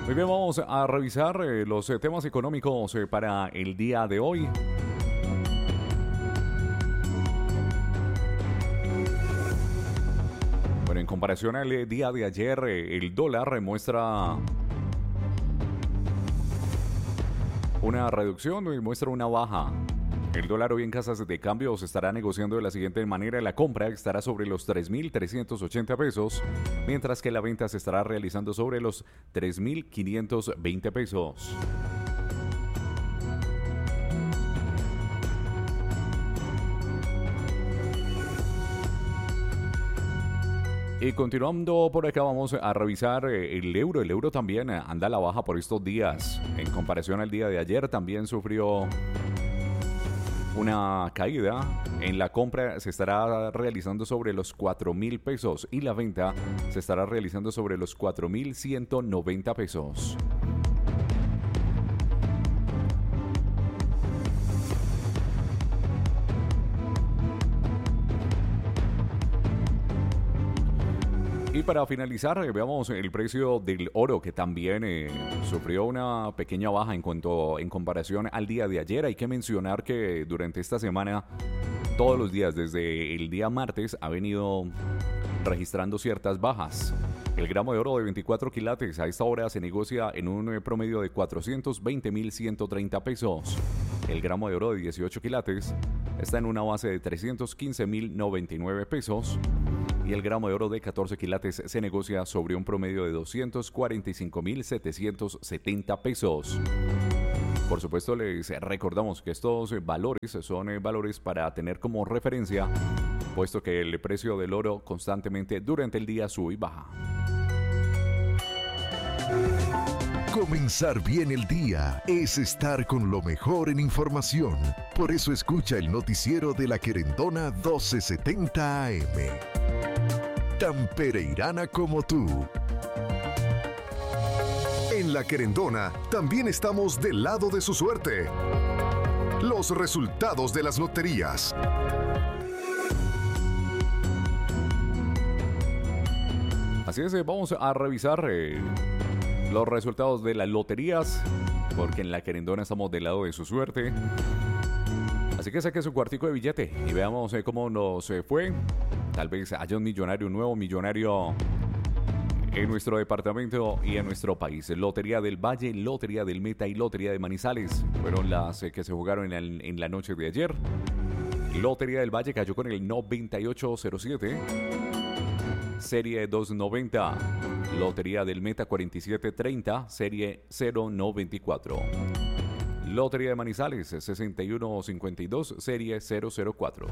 Muy bien, vamos a revisar los temas económicos para el día de hoy. Bueno, en comparación al día de ayer, el dólar muestra una reducción y muestra una baja. El dólar hoy en casas de cambio se estará negociando de la siguiente manera. La compra estará sobre los 3.380 pesos, mientras que la venta se estará realizando sobre los 3.520 pesos. Y continuando por acá, vamos a revisar el euro. El euro también anda a la baja por estos días. En comparación al día de ayer, también sufrió una caída. En la compra se estará realizando sobre los 4.000 pesos y la venta se estará realizando sobre los 4.190 pesos. Y para finalizar, veamos el precio del oro, que también sufrió una pequeña baja en comparación al día de ayer. Hay que mencionar que durante esta semana, todos los días, desde el día martes, ha venido registrando ciertas bajas. El gramo de oro de 24 quilates a esta hora se negocia en un promedio de 420.130 pesos. El gramo de oro de 18 quilates está en una base de 315.099 pesos. Y el gramo de oro de 14 quilates se negocia sobre un promedio de 245.770 pesos. Por supuesto, les recordamos que estos valores son valores para tener como referencia, puesto que el precio del oro constantemente durante el día sube y baja. Comenzar bien el día es estar con lo mejor en información. Por eso escucha el noticiero de La Querendona 1270 AM. Tan pereirana como tú. En La Querendona también estamos del lado de su suerte. Los resultados de las loterías. Así es, vamos a revisar los resultados de las loterías, porque en La Querendona estamos del lado de su suerte. Así que saque su cuartico de billete y veamos cómo nos fue. Tal vez haya un millonario, un nuevo millonario en nuestro departamento y en nuestro país. Lotería del Valle, Lotería del Meta y Lotería de Manizales fueron las que se jugaron en la noche de ayer. Lotería del Valle cayó con el 9807, serie 290. Lotería del Meta 4730, serie 094. Lotería de Manizales 6152, serie 004.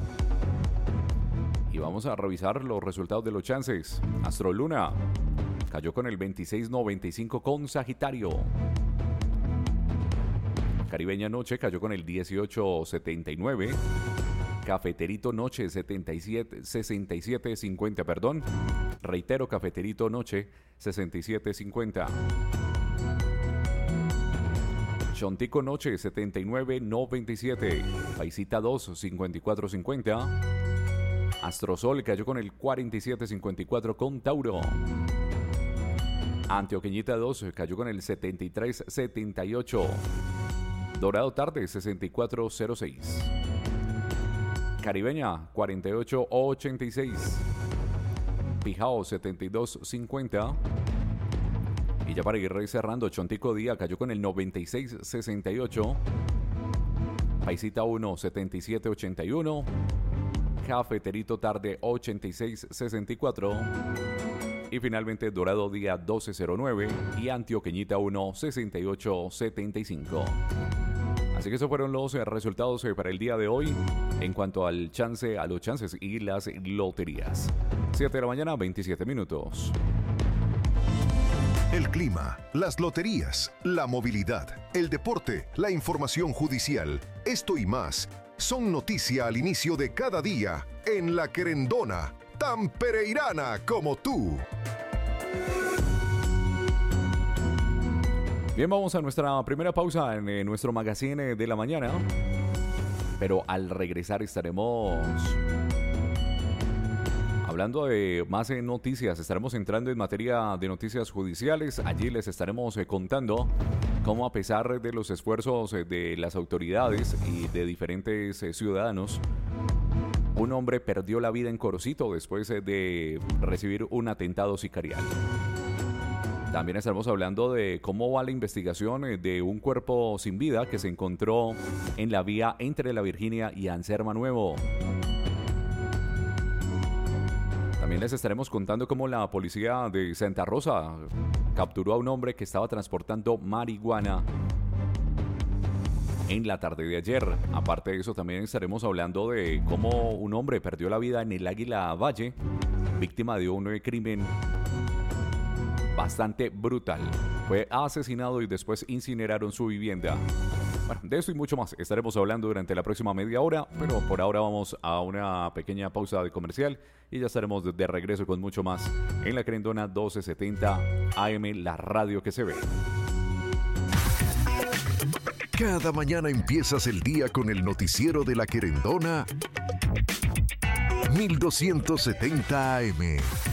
Y vamos a revisar los resultados de los chances. Astroluna cayó con el 2695 con Sagitario. Caribeña Noche cayó con el 1879. Cafeterito Noche 6750, perdón. Reitero, Cafeterito Noche 6750. Chontico Noche 7997. Paisita 2 5450. Astrosol cayó con el 4754 con Tauro. Antioqueñita 2 cayó con el 7378. Dorado Tarde 6406. Caribeña 4886. Pijao 7250. Y ya para ir cerrando, Chontico Día cayó con el 9668. Paisita 1 7781. Cafeterito Tarde 8664. Y finalmente Dorado Día 1209 y Antioqueñita 1 6875. Así que esos fueron los resultados para el día de hoy en cuanto a los chances y las loterías. 7 de la mañana, 27 minutos. El clima, las loterías, la movilidad, el deporte, la información judicial, esto y más son noticia al inicio de cada día en La Querendona, tan pereirana como tú. Bien, vamos a nuestra primera pausa en nuestro magazine de la mañana. Pero al regresar estaremos Hablando de más noticias, estaremos entrando en materia de noticias judiciales. Allí les estaremos contando cómo, a pesar de los esfuerzos de las autoridades y de diferentes ciudadanos, un hombre perdió la vida en Corocito después de recibir un atentado sicarial. También estaremos hablando de cómo va la investigación de un cuerpo sin vida que se encontró en la vía entre La Virginia y Anserma Nuevo. También les estaremos contando cómo la policía de Santa Rosa capturó a un hombre que estaba transportando marihuana en la tarde de ayer. Aparte de eso, también estaremos hablando de cómo un hombre perdió la vida en el Águila Valle, víctima de un crimen bastante brutal. Fue asesinado y después incineraron su vivienda. Bueno, de esto y mucho más estaremos hablando durante la próxima media hora, pero por ahora vamos a una pequeña pausa de comercial y ya estaremos de regreso con mucho más en La Querendona 1270 AM, la radio que se ve. Cada mañana empiezas el día con el noticiero de La Querendona 1270 AM.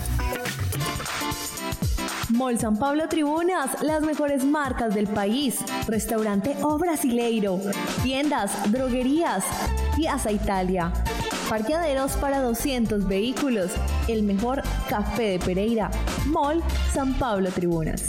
Mall San Pablo Tribunas, las mejores marcas del país. Restaurante O Brasileiro, tiendas, droguerías, Piazza Italia, parqueaderos para 200 vehículos, el mejor café de Pereira. Mall San Pablo Tribunas.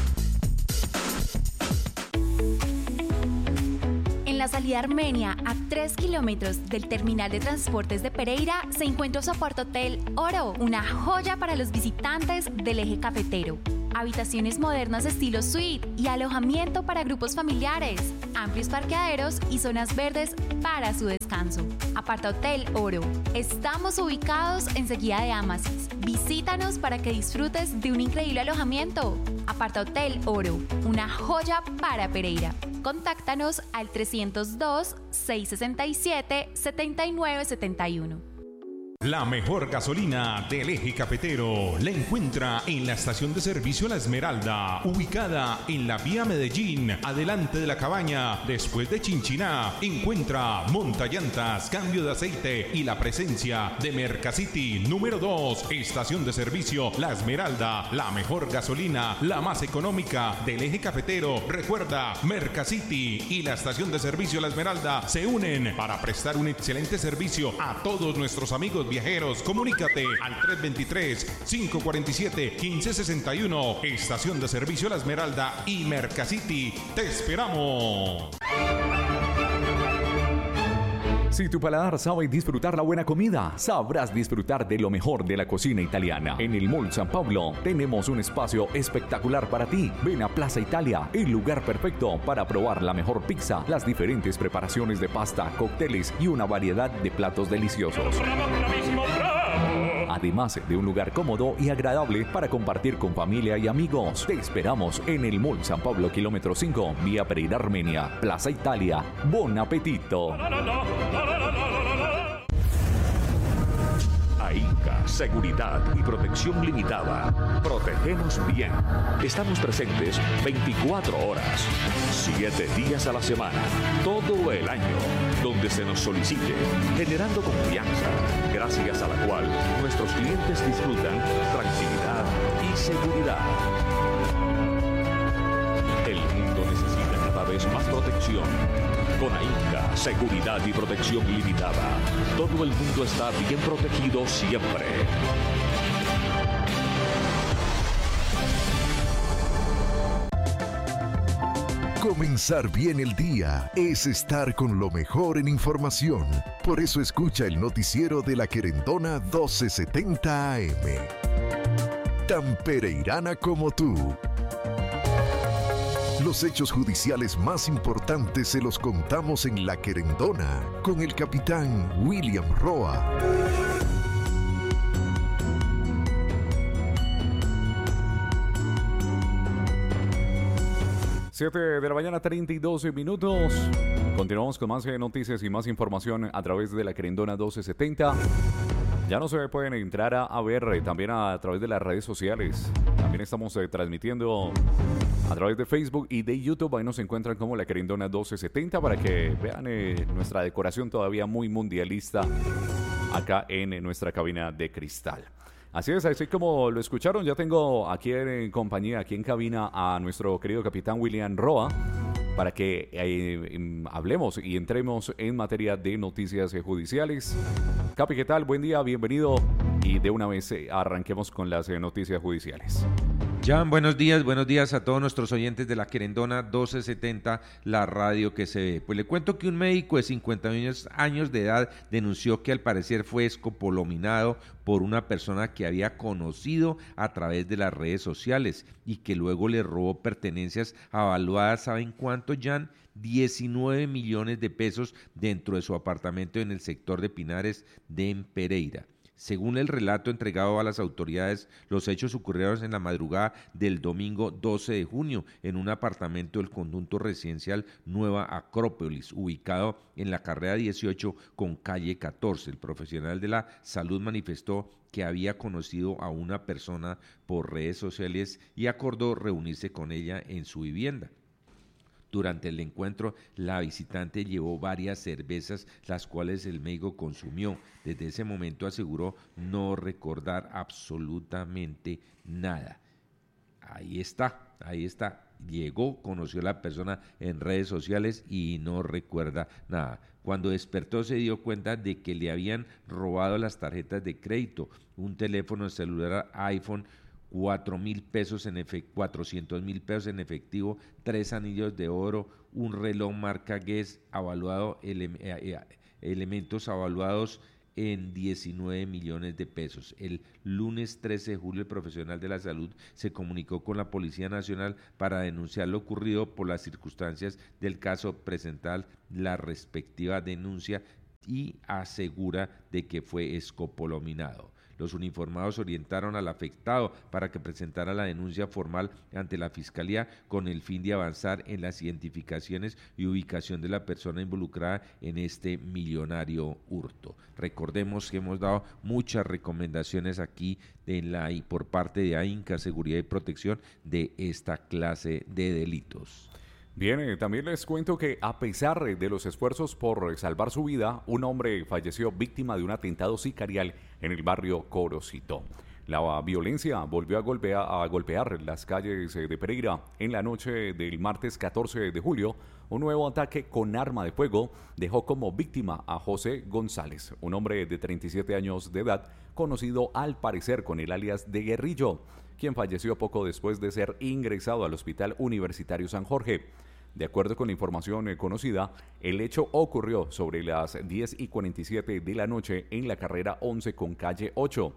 En la salida Armenia, a 3 kilómetros del terminal de transportes de Pereira, se encuentra Soporte Hotel Oro, una joya para los visitantes del eje cafetero. Habitaciones modernas estilo suite y alojamiento para grupos familiares, amplios parqueaderos y zonas verdes para su descanso. Aparta Hotel Oro. Estamos ubicados enseguida de Amasis. Visítanos para que disfrutes de un increíble alojamiento. Aparta Hotel Oro, una joya para Pereira. Contáctanos al 302-667-7971. La mejor gasolina del eje cafetero la encuentra en la estación de servicio La Esmeralda, ubicada en la vía Medellín, adelante de la cabaña, después de Chinchiná. Encuentra montallantas, cambio de aceite y la presencia de Mercacity número 2. Estación de servicio La Esmeralda, la mejor gasolina, la más económica del eje cafetero. Recuerda, Mercacity y la estación de servicio La Esmeralda se unen para prestar un excelente servicio a todos nuestros amigos viajeros. Comunícate al 323-547-1561. Estación de servicio La Esmeralda y Mercacity. ¡Te esperamos! Si tu paladar sabe disfrutar la buena comida, sabrás disfrutar de lo mejor de la cocina italiana. En el Mall San Pablo tenemos un espacio espectacular para ti. Ven a Plaza Italia, el lugar perfecto para probar la mejor pizza, las diferentes preparaciones de pasta, cócteles y una variedad de platos deliciosos. Además de un lugar cómodo y agradable para compartir con familia y amigos. Te esperamos en el Mall San Pablo, kilómetro 5, vía Pereira Armenia, Plaza Italia. ¡Bon appetito! AINCA, Seguridad y Protección Limitada. Protegemos bien. Estamos presentes 24 horas, 7 días a la semana, todo el año, donde se nos solicite, generando confianza, gracias a la cual nuestros clientes disfrutan tranquilidad y seguridad. El mundo necesita cada vez más protección. Con AINCA, Seguridad y Protección Limitada, todo el mundo está bien protegido siempre. Comenzar bien el día es estar con lo mejor en información. Por eso escucha el noticiero de La Querendona 1270 AM. Tan pereirana como tú. Los hechos judiciales más importantes se los contamos en La Querendona con el capitán William Roa. Siete de la mañana, 32 minutos. Continuamos con más noticias y más información a través de La Querendona 1270. Ya no se pueden entrar a ver también a través de las redes sociales. También estamos transmitiendo a través de Facebook y de YouTube. Ahí nos encuentran como La Querendona 1270 para que vean nuestra decoración todavía muy mundialista acá en nuestra cabina de cristal. Así es, así como lo escucharon, ya tengo aquí en compañía, aquí en cabina, a nuestro querido capitán William Roa, para que hablemos y entremos en materia de noticias judiciales. Capi, ¿qué tal? Buen día, bienvenido, y de una vez arranquemos con las noticias judiciales. Jan, buenos días a todos nuestros oyentes de la Querendona 1270, la radio que se ve. Pues le cuento que un médico de 51 años de edad denunció que al parecer fue escopolominado por una persona que había conocido a través de las redes sociales y que luego le robó pertenencias avaluadas, ¿saben cuánto, Jan? 19 millones de pesos dentro de su apartamento en el sector de Pinares de Pereira. Según el relato entregado a las autoridades, los hechos ocurrieron en la madrugada del domingo 12 de junio en un apartamento del conjunto residencial Nueva Acrópolis, ubicado en la carrera 18 con calle 14. El profesional de la salud manifestó que había conocido a una persona por redes sociales y acordó reunirse con ella en su vivienda. Durante el encuentro, la visitante llevó varias cervezas, las cuales el médico consumió. Desde ese momento aseguró no recordar absolutamente nada. Ahí está. Llegó, conoció a la persona en redes sociales y no recuerda nada. Cuando despertó se dio cuenta de que le habían robado las tarjetas de crédito, un teléfono celular iPhone, 400,000 pesos en efectivo, 3 anillos de oro, un reloj marca Guess avaluado, elementos avaluados en 19 millones de pesos. El lunes 13 de julio, el profesional de la salud se comunicó con la Policía Nacional para denunciar lo ocurrido. Por las circunstancias del caso, presentar la respectiva denuncia y asegura de que fue escopolominado. Los uniformados orientaron al afectado para que presentara la denuncia formal ante la Fiscalía con el fin de avanzar en las identificaciones y ubicación de la persona involucrada en este millonario hurto. Recordemos que hemos dado muchas recomendaciones aquí por parte de AINCA, Seguridad y Protección, de esta clase de delitos. Bien, también les cuento que a pesar de los esfuerzos por salvar su vida, un hombre falleció víctima de un atentado sicarial en el barrio Corocito. La violencia volvió a golpear las calles de Pereira en la noche del martes 14 de julio. Un nuevo ataque con arma de fuego dejó como víctima a José González, un hombre de 37 años de edad, conocido al parecer con el alias de Guerrillo, quien falleció poco después de ser ingresado al Hospital Universitario San Jorge. De acuerdo con la información conocida, el hecho ocurrió sobre las 10:47 de la noche en la carrera 11 con calle 8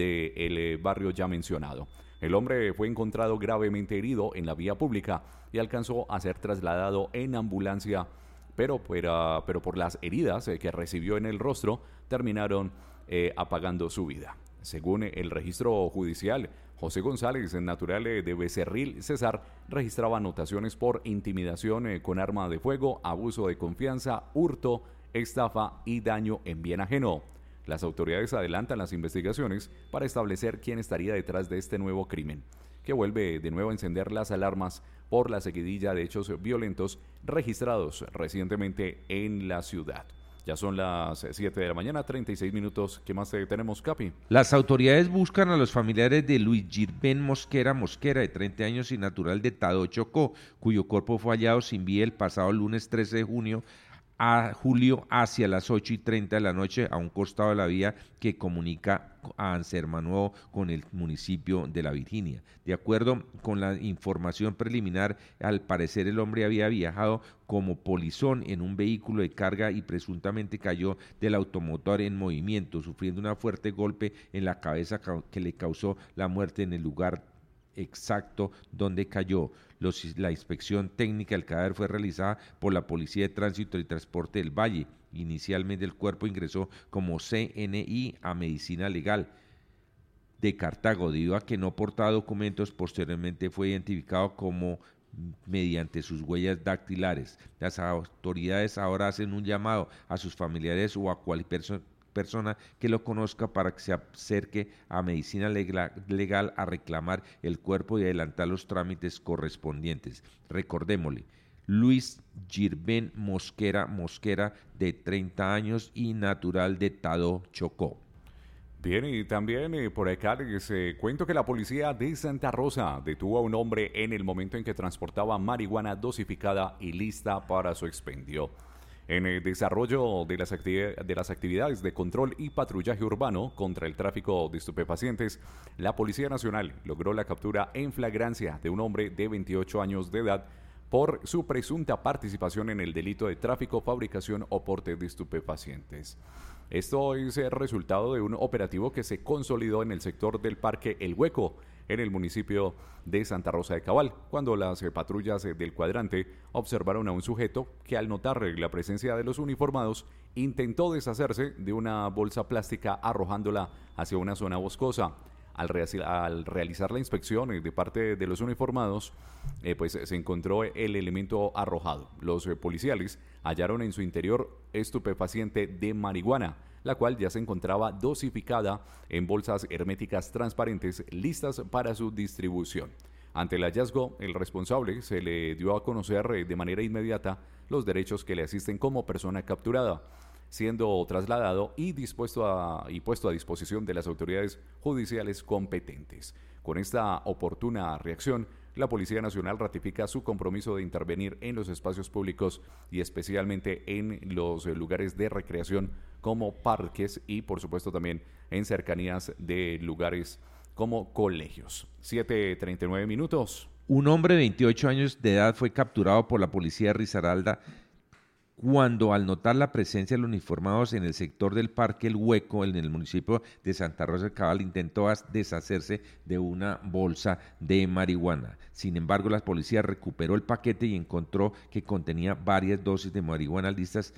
del barrio ya mencionado. El hombre fue encontrado gravemente herido en la vía pública y alcanzó a ser trasladado en ambulancia, pero por las heridas que recibió en el rostro terminaron apagando su vida. Según el registro judicial, José González, natural de Becerril, Cesar, registraba anotaciones por intimidación con arma de fuego, abuso de confianza, hurto, estafa y daño en bien ajeno. Las autoridades adelantan las investigaciones para establecer quién estaría detrás de este nuevo crimen, que vuelve de nuevo a encender las alarmas por la seguidilla de hechos violentos registrados recientemente en la ciudad. Ya son las 7 de la mañana, 36 minutos. ¿Qué más tenemos, Capi? Las autoridades buscan a los familiares de Luis Girben Mosquera, de 30 años y natural de Tadó, Chocó, cuyo cuerpo fue hallado sin vida el pasado lunes 13 de julio hacia las 8:30 de la noche a un costado de la vía que comunica a Anserma con el municipio de La Virginia. De acuerdo con la información preliminar, al parecer el hombre había viajado como polizón en un vehículo de carga y presuntamente cayó del automotor en movimiento, sufriendo un fuerte golpe en la cabeza que le causó la muerte en el lugar exacto donde cayó. La inspección técnica del cadáver fue realizada por la Policía de Tránsito y Transporte del Valle. Inicialmente el cuerpo ingresó como CNI a Medicina Legal de Cartago, debido a que no portaba documentos. Posteriormente fue identificado como mediante sus huellas dactilares. Las autoridades ahora hacen un llamado a sus familiares o a cualquier persona que lo conozca para que se acerque a Medicina Legal a reclamar el cuerpo y adelantar los trámites correspondientes. Recordémosle, Luis Girben Mosquera, de 30 años y natural de Tadó, Chocó. Bien, y también por acá les cuento que la policía de Santa Rosa detuvo a un hombre en el momento en que transportaba marihuana dosificada y lista para su expendio. En el desarrollo de las actividades de control y patrullaje urbano contra el tráfico de estupefacientes, la Policía Nacional logró la captura en flagrancia de un hombre de 28 años de edad por su presunta participación en el delito de tráfico, fabricación o porte de estupefacientes. Esto es el resultado de un operativo que se consolidó en el sector del Parque El Hueco, en el municipio de Santa Rosa de Cabal, cuando las patrullas del cuadrante observaron a un sujeto que, al notar la presencia de los uniformados, intentó deshacerse de una bolsa plástica arrojándola hacia una zona boscosa. Al realizar la inspección de parte de los uniformados, pues se encontró el elemento arrojado. Los policiales hallaron en su interior estupefaciente de marihuana, la cual ya se encontraba dosificada en bolsas herméticas transparentes listas para su distribución. Ante el hallazgo, el responsable se le dio a conocer de manera inmediata los derechos que le asisten como persona capturada, siendo trasladado y puesto a disposición de las autoridades judiciales competentes. Con esta oportuna reacción, la Policía Nacional ratifica su compromiso de intervenir en los espacios públicos y especialmente en los lugares de recreación como parques y, por supuesto, también en cercanías de lugares como colegios. 7:39 minutos. Un hombre de 28 años de edad fue capturado por la policía de Risaralda cuando, al notar la presencia de los uniformados en el sector del Parque El Hueco, en el municipio de Santa Rosa de Cabal, intentó deshacerse de una bolsa de marihuana. Sin embargo, la policía recuperó el paquete y encontró que contenía varias dosis de marihuana listas,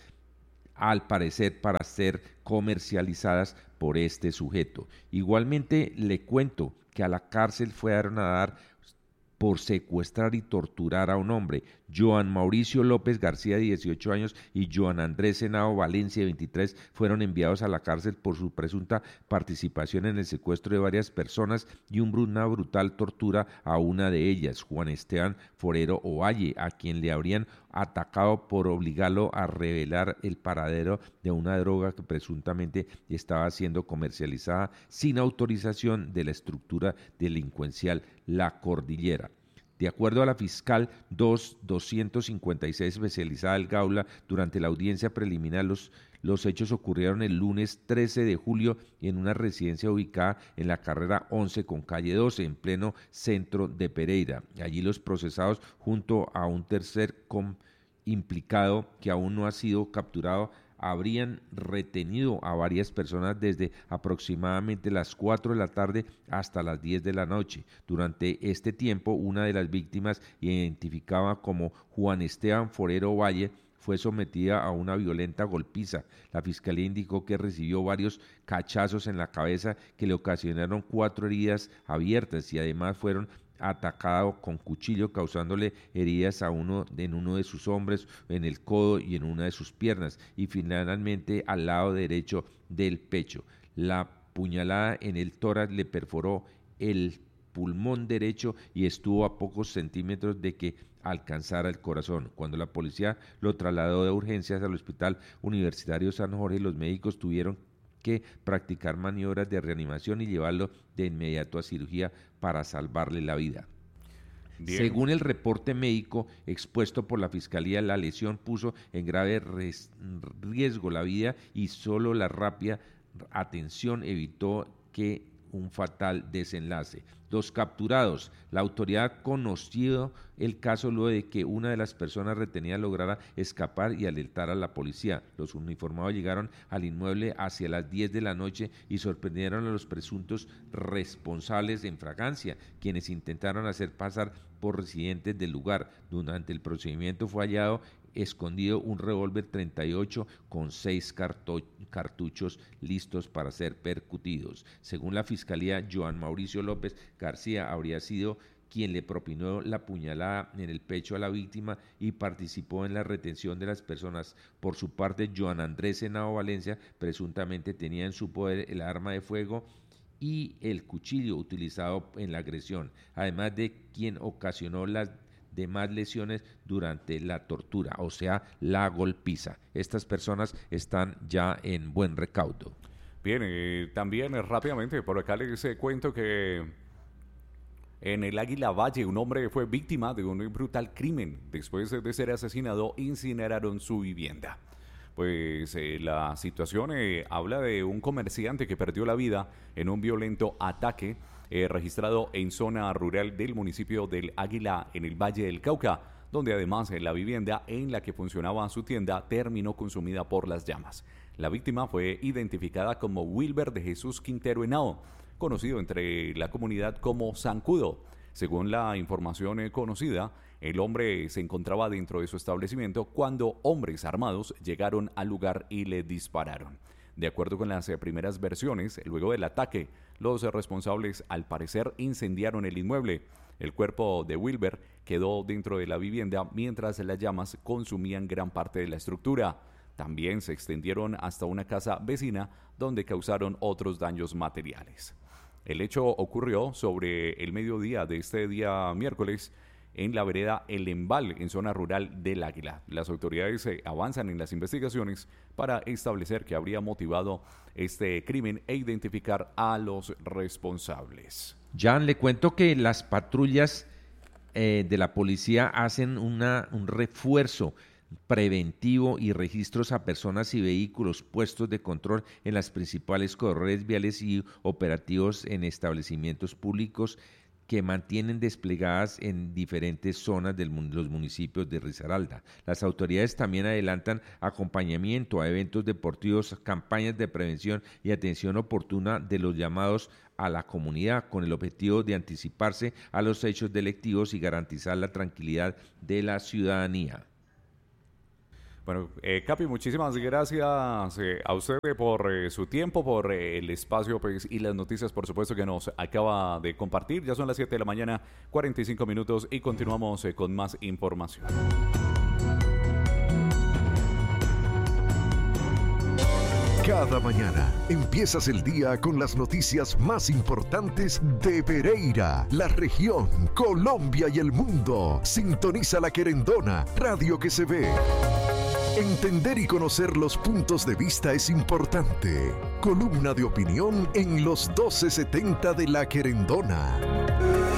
al parecer para ser comercializadas por este sujeto. Igualmente, le cuento que a la cárcel fueron a dar por secuestrar y torturar a un hombre, Joan Mauricio López García, de 18 años, y Joan Andrés Henao Valencia, de 23, fueron enviados a la cárcel por su presunta participación en el secuestro de varias personas y una brutal tortura a una de ellas, Juan Esteban Forero Ovalle, a quien le habrían atacado por obligarlo a revelar el paradero de una droga que presuntamente estaba siendo comercializada sin autorización de la estructura delincuencial La Cordillera. De acuerdo a la fiscal 256 especializada del Gaula, durante la audiencia preliminar los hechos ocurrieron el lunes 13 de julio en una residencia ubicada en la carrera 11 con calle 12, en pleno centro de Pereira. Allí los procesados, junto a un tercer implicado que aún no ha sido capturado, habrían retenido a varias personas desde aproximadamente las 4 de la tarde hasta las 10 de la noche. Durante este tiempo, una de las víctimas, identificada como Juan Esteban Forero Valle, fue sometida a una violenta golpiza. La fiscalía indicó que recibió varios cachazos en la cabeza que le ocasionaron 4 heridas abiertas y además fueron atacado con cuchillo, causándole heridas en uno de sus hombros, en el codo y en una de sus piernas, y finalmente al lado derecho del pecho. La puñalada en el tórax le perforó el pulmón derecho y estuvo a pocos centímetros de que alcanzara el corazón. Cuando la policía lo trasladó de urgencias al Hospital Universitario San Jorge, los médicos tuvieron que practicar maniobras de reanimación y llevarlo de inmediato a cirugía para salvarle la vida. Bien. Según el reporte médico expuesto por la Fiscalía, la lesión puso en grave riesgo la vida y solo la rápida atención evitó que un fatal desenlace. 2 capturados. La autoridad conoció el caso luego de que una de las personas retenidas lograra escapar y alertar a la policía. Los uniformados llegaron al inmueble hacia las 10 de la noche y sorprendieron a los presuntos responsables en fragancia, quienes intentaron hacer pasar por residentes del lugar. Durante el procedimiento fue hallado escondido un revólver 38 con 6 cartuchos listos para ser percutidos. Según la Fiscalía, Joan Mauricio López García habría sido quien le propinó la puñalada en el pecho a la víctima y participó en la retención de las personas. Por su parte, Joan Andrés Henao Valencia presuntamente tenía en su poder el arma de fuego y el cuchillo utilizado en la agresión, además de quien ocasionó las de más lesiones durante la tortura, o sea, la golpiza. Estas personas están ya en buen recaudo. Bien, también rápidamente por acá les cuento que en el Águila Valle un hombre fue víctima de un brutal crimen. Después de ser asesinado, incineraron su vivienda. Pues la situación habla de un comerciante que perdió la vida en un violento ataque registrado en zona rural del municipio del Águila en el Valle del Cauca, donde además la vivienda en la que funcionaba su tienda terminó consumida por las llamas. La víctima fue identificada como Wilber de Jesús Quintero Henao, conocido entre la comunidad como Zancudo. Según la información conocida, el hombre se encontraba dentro de su establecimiento cuando hombres armados llegaron al lugar y le dispararon. De acuerdo con las primeras versiones, luego del ataque, los responsables al parecer incendiaron el inmueble. El cuerpo de Wilber quedó dentro de la vivienda mientras las llamas consumían gran parte de la estructura. También se extendieron hasta una casa vecina donde causaron otros daños materiales. El hecho ocurrió sobre el mediodía de este día miércoles en la vereda El Embal, en zona rural del Águila. Las autoridades avanzan en las investigaciones para establecer qué habría motivado este crimen e identificar a los responsables. Jan, le cuento que las patrullas de la policía hacen un refuerzo preventivo y registros a personas y vehículos, puestos de control en las principales corredores viales y operativos en establecimientos públicos que mantienen desplegadas en diferentes zonas de los municipios de Risaralda. Las autoridades también adelantan acompañamiento a eventos deportivos, campañas de prevención y atención oportuna de los llamados a la comunidad, con el objetivo de anticiparse a los hechos delictivos y garantizar la tranquilidad de la ciudadanía. Bueno, Capi, muchísimas gracias a usted por su tiempo, por el espacio pues, y las noticias, por supuesto, que nos acaba de compartir. Ya son las 7 de la mañana, 45 minutos, y continuamos con más información. Cada mañana empiezas el día con las noticias más importantes de Pereira, la región, Colombia y el mundo. Sintoniza La Querendona, radio que se ve. Entender y conocer los puntos de vista es importante. Columna de opinión en los 1270 de La Querendona.